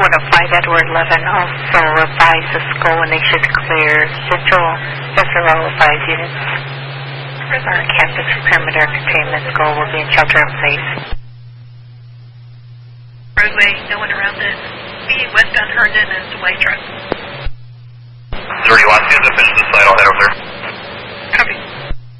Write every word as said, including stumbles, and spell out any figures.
one oh five Edward eleven also advised the school when they should clear Central S R O five units. Our campus perimeter containment goal will be in shelter in place. Roadway, no one around it. B, west on Herndon is the white truck. thirty-one, as soon as I finish this site, I'll head over there.